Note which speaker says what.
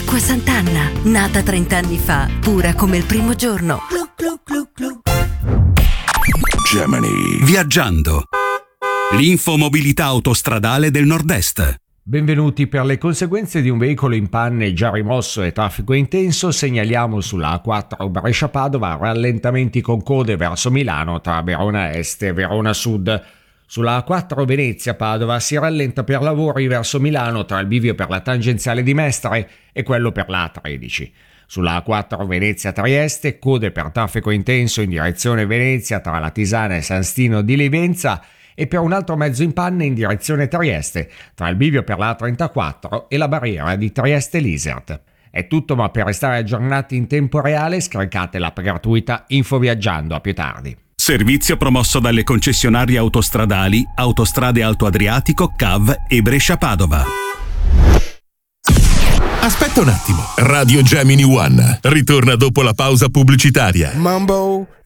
Speaker 1: Acqua Sant'Anna, nata 30 anni fa, pura come il primo giorno.
Speaker 2: Gemini. Viaggiando. L'infomobilità autostradale del Nord-Est.
Speaker 3: Benvenuti. Per le conseguenze di un veicolo in panne e già rimosso e traffico intenso, segnaliamo sulla A4 Brescia-Padova rallentamenti con code verso Milano tra Verona Est e Verona Sud. Sulla A4 Venezia-Padova si rallenta per lavori verso Milano tra il bivio per la tangenziale di Mestre e quello per la A13. Sulla A4 Venezia-Trieste, code per traffico intenso in direzione Venezia tra la Tisana e San Stino di Livenza e per un altro mezzo in panne in direzione Trieste tra il bivio per la A34 e la barriera di Trieste-Lisert. È tutto, ma per restare aggiornati in tempo reale scaricate l'app gratuita Infoviaggiando. A più tardi.
Speaker 2: Servizio promosso dalle concessionarie autostradali Autostrade Alto Adriatico, CAV e Brescia-Padova.
Speaker 4: Aspetta un attimo. Radio Gemini One ritorna dopo la pausa pubblicitaria.
Speaker 5: Mambo